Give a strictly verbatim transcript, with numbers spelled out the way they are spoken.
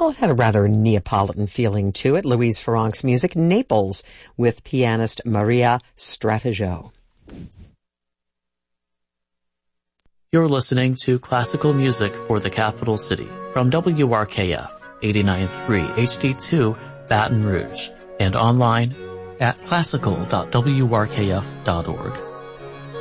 Oh, it had a rather Neapolitan feeling to it. Louise Ferranc's music, Naples, with pianist Maria Stratejo. You're listening to classical music for the capital city from W R K F eighty-nine point three H D two Baton Rouge and online at classical dot w r k f dot org.